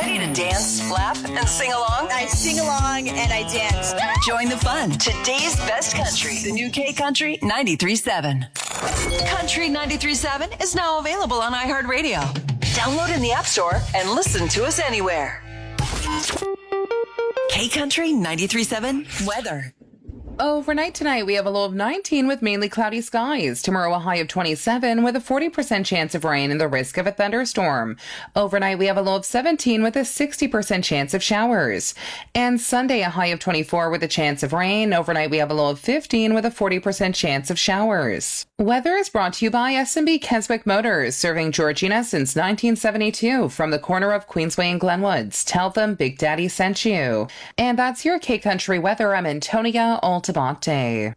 Ready to dance, laugh, and sing along? I sing along and I dance. Join the fun. Today's best country. The new K Country 93.7. Country 93.7 is now available on iHeartRadio. Download in the App Store and listen to us anywhere. K Country 93.7 weather. Overnight tonight, we have a low of 19 with mainly cloudy skies. Tomorrow, a high of 27 with a 40% chance of rain and the risk of a thunderstorm. Overnight, we have a low of 17 with a 60% chance of showers. And Sunday, a high of 24 with a chance of rain. Overnight, we have a low of 15 with a 40% chance of showers. Weather is brought to you by S&B Keswick Motors, serving Georgina since 1972 from the corner of Queensway and Glenwoods. Tell them Big Daddy sent you. And that's your K-Country weather. I'm Antonia Altabate.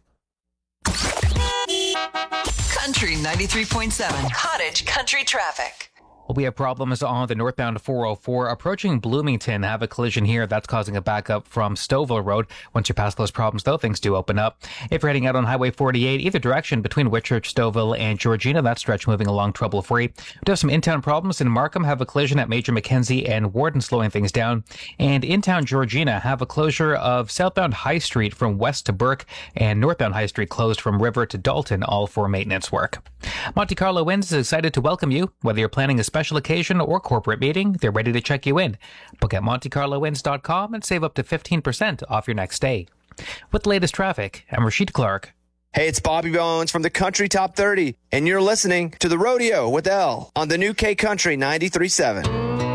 Country 93.7. Cottage Country traffic. We have problems on the northbound 404 approaching Bloomington. Have a collision here that's causing a backup from Stouffville Road. Once you pass those problems, though, things do open up. If you're heading out on Highway 48, either direction between Whitchurch, Stouffville, and Georgina, that stretch moving along trouble-free. We do have some in-town problems in Markham. Have a collision at Major Mackenzie and Warden, slowing things down. And in-town Georgina have a closure of southbound High Street from West to Burke and northbound High Street closed from River to Dalton, all for maintenance work. Monte Carlo Winds is excited to welcome you. Whether you're planning a special occasion or corporate meeting, they're ready to check you in. Book at MonteCarloWinds.com and save up to 15% off your next stay. With the latest traffic, I'm Rashid Clark. Hey, it's Bobby Bones from the Country Top 30, and you're listening to The Rodeo with Elle on the new K Country 93.7.